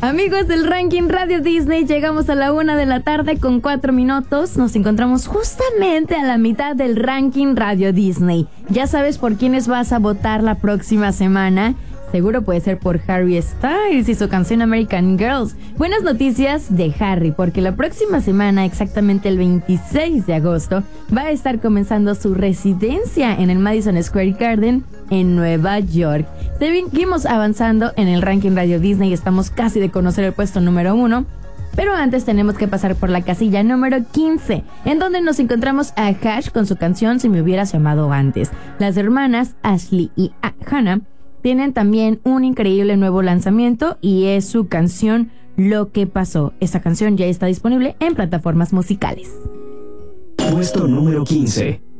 Amigos del Ranking Radio Disney, llegamos a la 1:00 con 4 minutos. Nos encontramos justamente a la mitad del Ranking Radio Disney. ¿Ya sabes por quiénes vas a votar la próxima semana? Seguro puede ser por Harry Styles y su canción American Girls. Buenas noticias de Harry, porque la próxima semana, exactamente el 26 de agosto, va a estar comenzando su residencia en el Madison Square Garden en Nueva York. Seguimos avanzando en el Ranking Radio Disney y estamos casi de conocer el puesto número 1. Pero antes tenemos que pasar por la casilla número 15, en donde nos encontramos a Hash con su canción Si me hubieras llamado antes. Las hermanas Ashley y Hannah tienen también un increíble nuevo lanzamiento y es su canción Lo que pasó. Esta canción ya está disponible en plataformas musicales. Puesto número 15.